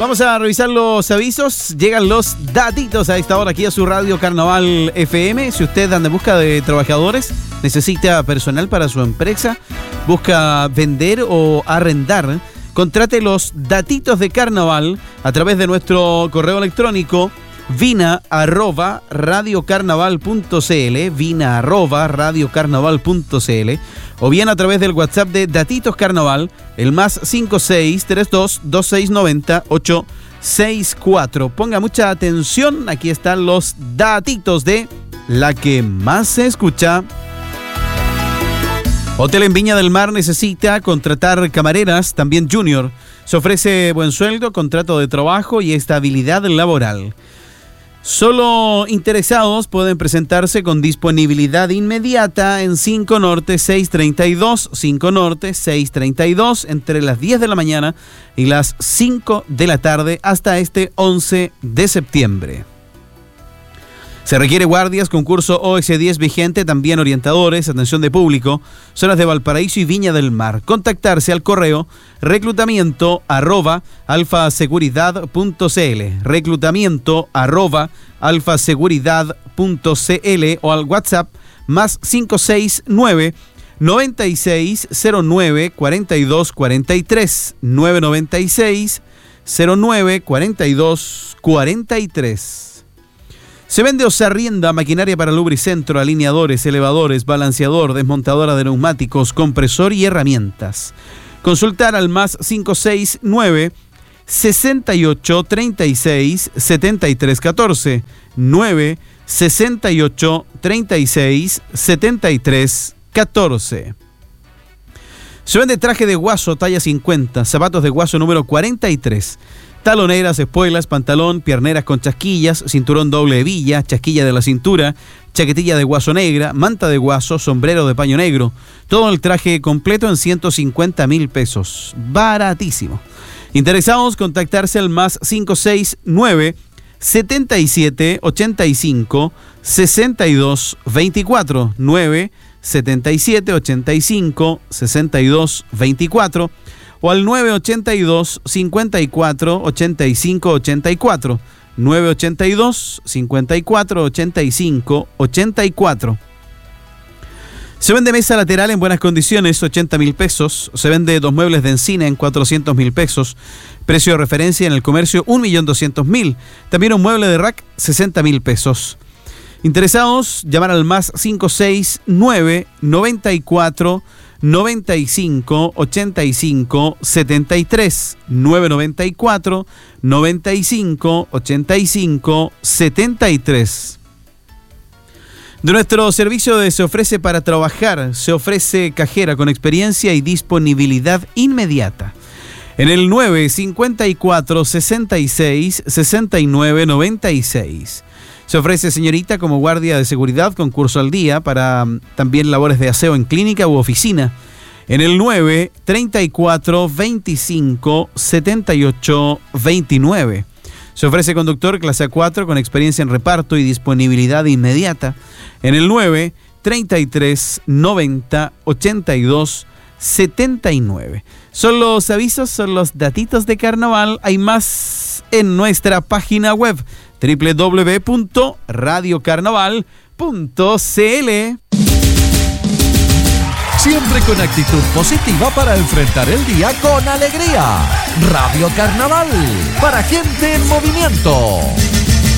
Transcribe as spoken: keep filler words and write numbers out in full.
Vamos a revisar los avisos. Llegan los datitos a esta hora aquí a su radio Carnaval F M. Si usted anda en busca de trabajadores, necesita personal para su empresa, busca vender o arrendar, contrate los datitos de Carnaval a través de nuestro correo electrónico vina arroba radiocarnaval punto cl, vina arroba radiocarnaval punto cl, o bien a través del WhatsApp de Datitos Carnaval, el más cinco seis tres dos dos seis nueve cero ocho seis cuatro. Ponga mucha atención, aquí están los datitos de la que más se escucha. Hotel en Viña del Mar necesita contratar camareras, también junior. Se ofrece buen sueldo, contrato de trabajo y estabilidad laboral. Solo interesados pueden presentarse con disponibilidad inmediata en cinco Norte seiscientos treinta y dos, cinco Norte seiscientos treinta y dos, entre las diez de la mañana y las cinco de la tarde hasta este once de septiembre. Se requiere guardias, concurso O S diez vigente, también orientadores, atención de público, zonas de Valparaíso y Viña del Mar. Contactarse al correo reclutamiento arroba alfaseguridad punto cl, reclutamiento arroba alfaseguridad punto cl, o al WhatsApp más cinco seis nueve noventa y seis cero nueve cuarenta y dos cuarenta y tres, nueve noventa y seis cero nueve cuarenta y dos cuarenta y tres. Se vende o se arrienda maquinaria para lubricentro, alineadores, elevadores, balanceador, desmontadora de neumáticos, compresor y herramientas. Consultar al más cinco seis nueve sesenta y ocho treinta y seis setenta y tres catorce, nueve sesenta y ocho treinta y seis setenta y tres catorce. Se vende traje de guaso talla cincuenta, zapatos de guaso número cuarenta y tres. Taloneras, espuelas, pantalón, pierneras con chasquillas, cinturón doble hebilla, chasquilla de la cintura, chaquetilla de guaso negra, manta de guaso, sombrero de paño negro. Todo el traje completo en ciento cincuenta mil pesos. Baratísimo. Interesados, contactarse al más cinco seis nueve setenta y siete ochenta y cinco sesenta y dos veinticuatro, nueve setenta y siete ochenta y cinco sesenta y dos veinticuatro, o al nueve ochenta y dos cincuenta y cuatro ochenta y cinco ochenta y cuatro, nueve ochenta y dos cincuenta y cuatro ochenta y cinco ochenta y cuatro. Se vende mesa lateral en buenas condiciones, ochenta mil pesos. Se vende dos muebles de encina en cuatrocientos mil pesos. Precio de referencia en el comercio, un millón doscientos mil. También un mueble de rack, sesenta mil pesos. Interesados, llamar al más cinco seis nueve noventa y cuatro noventa y cinco ochenta y cinco setenta y tres, nueve noventa y cuatro noventa y cinco ochenta y cinco setenta y tres. De nuestro servicio de Se Ofrece para Trabajar, se ofrece cajera con experiencia y disponibilidad inmediata. En el nueve cincuenta y cuatro sesenta y seis sesenta y nueve noventa y seis. Se ofrece señorita como guardia de seguridad con curso al día para también labores de aseo en clínica u oficina. En el nueve treinta y cuatro veinticinco setenta y ocho veintinueve. Se ofrece conductor clase A cuatro con experiencia en reparto y disponibilidad inmediata. En el nueve treinta y tres noventa ochenta y dos setenta y nueve. Son los avisos, son los datitos de Carnaval. Hay más en nuestra página web doble u doble u doble u punto radio carnaval punto cl. Siempre con actitud positiva para enfrentar el día con alegría. Radio Carnaval, para gente en movimiento.